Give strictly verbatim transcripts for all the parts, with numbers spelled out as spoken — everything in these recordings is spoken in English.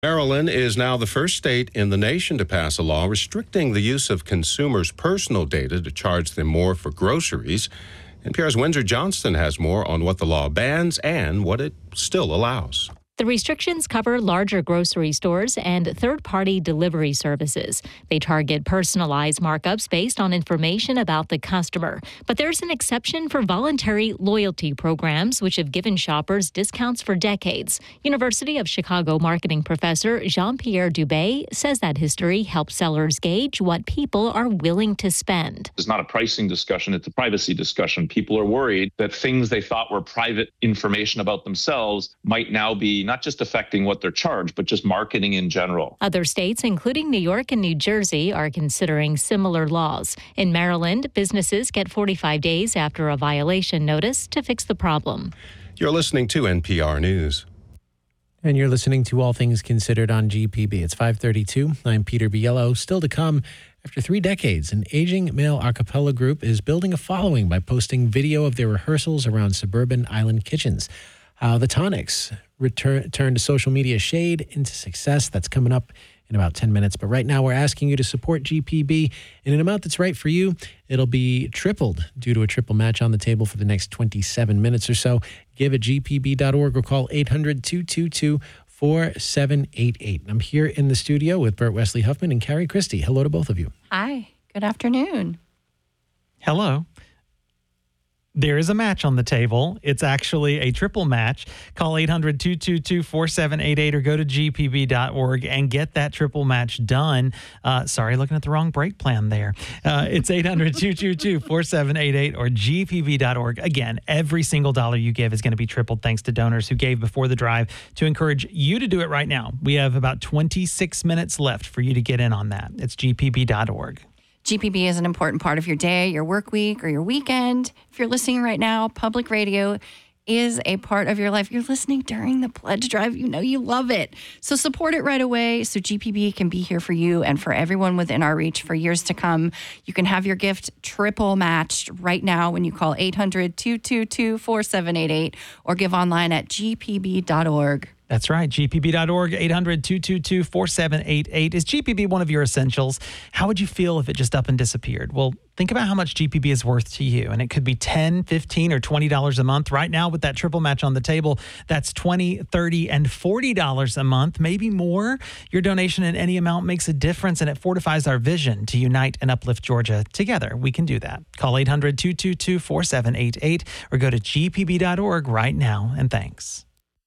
Maryland is now the first state in the nation to pass a law restricting the use of consumers' personal data to charge them more for groceries. N P R's Windsor Johnston has more on what the law bans and what it still allows. The restrictions cover larger grocery stores and third-party delivery services. They target personalized markups based on information about the customer. But there's an exception for voluntary loyalty programs, which have given shoppers discounts for decades. University of Chicago marketing professor Jean-Pierre Dubé says that history helps sellers gauge what people are willing to spend. It's not a pricing discussion, it's a privacy discussion. People are worried that things they thought were private information about themselves might now be not just affecting what they're charged, but just marketing in general. Other states, including New York and New Jersey, are considering similar laws. In Maryland, businesses get forty-five days after a violation notice to fix the problem. You're listening to N P R News. And you're listening to All Things Considered on G P B. It's five thirty-two. I'm Peter Biello. Still to come, after three decades, an aging male a cappella group is building a following by posting video of their rehearsals around suburban island kitchens. How the Tonics return, turned social media shade into success. That's coming up in about ten minutes. But right now, we're asking you to support G P B in an amount that's right for you. It'll be tripled due to a triple match on the table for the next twenty-seven minutes or so. Give at G P B dot org or call eight hundred, two two two, four seven eight eight. I'm here in the studio with Bert Wesley Huffman and Carrie Christie. Hello to both of you. Hi. Good afternoon. Hello. There is a match on the table. It's actually a triple match. Call eight hundred, two two two, four seven eight eight or go to G P B dot org and get that triple match done. Uh, sorry, looking at the wrong break plan there. Uh, it's eight hundred, two two two, four seven eight eight or G P B dot org. Again, every single dollar you give is going to be tripled thanks to donors who gave before the drive to encourage you to do it right now. We have about twenty-six minutes left for you to get in on that. It's G P B dot org. G P B is an important part of your day, your work week, or your weekend. If you're listening right now, public radio is a part of your life. You're listening during the pledge drive. You know you love it. So support it right away so G P B can be here for you and for everyone within our reach for years to come. You can have your gift triple matched right now when you call eight hundred, two two two, four seven eight eight or give online at G P B dot org. That's right, G P B dot org, eight hundred, two two two, four seven eight eight. Is G P B one of your essentials? How would you feel if it just up and disappeared? Well, think about how much G P B is worth to you, and it could be ten dollars, fifteen dollars, or twenty dollars a month. Right now, with that triple match on the table, that's twenty dollars, thirty dollars, and forty dollars a month, maybe more. Your donation in any amount makes a difference, and it fortifies our vision to unite and uplift Georgia. Together, we can do that. Call eight hundred, two two two, four seven eight eight or go to G P B dot org right now, and thanks.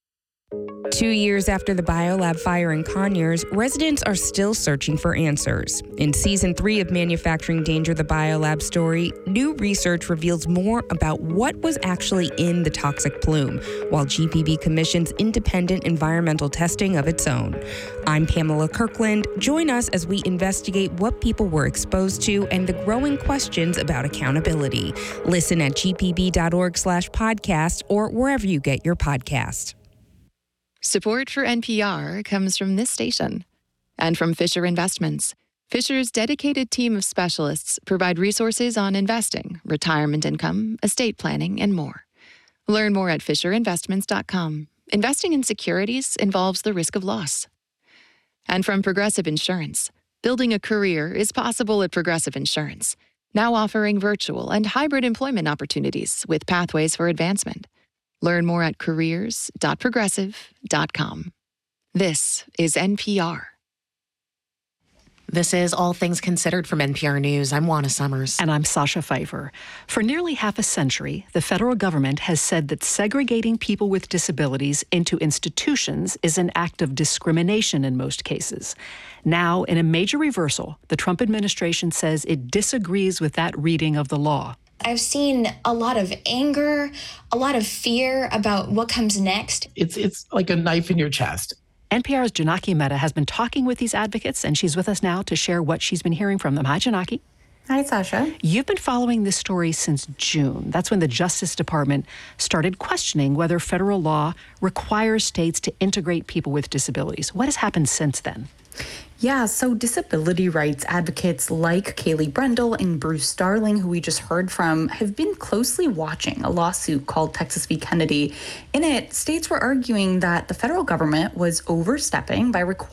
Two years after the biolab fire in Conyers, residents are still searching for answers. In season three of Manufacturing Danger, the biolab story, new research reveals more about what was actually in the toxic plume, while G P B commissions independent environmental testing of its own. I'm Pamela Kirkland. Join us as we investigate what people were exposed to and the growing questions about accountability. Listen at G P B dot org slash podcast or wherever you get your podcast. Support for N P R comes from this station and from Fisher Investments. Fisher's dedicated team of specialists provide resources on investing, retirement income, estate planning, and more. Learn more at fisher investments dot com. Investing in securities involves the risk of loss. And from Progressive Insurance. Building a career is possible at Progressive Insurance, now offering virtual and hybrid employment opportunities with pathways for advancement. Learn more at careers dot progressive dot com. This is N P R. This is All Things Considered from N P R News. I'm Juana Summers. And I'm Sasha Pfeiffer. For nearly half a century, the federal government has said that segregating people with disabilities into institutions is an act of discrimination in most cases. Now, in a major reversal, the Trump administration says it disagrees with that reading of the law. I've seen a lot of anger, a lot of fear about what comes next. It's it's like a knife in your chest. N P R's Janaki Mehta has been talking with these advocates, and she's with us now to share what she's been hearing from them. Hi, Janaki. Hi, Sasha. You've been following this story since June. That's when the Justice Department started questioning whether federal law requires states to integrate people with disabilities. What has happened since then? Yeah, so disability rights advocates like Kaylee Brendel and Bruce Starling, who we just heard from, have been closely watching a lawsuit called Texas v. Kennedy. In it, states were arguing that the federal government was overstepping by requiring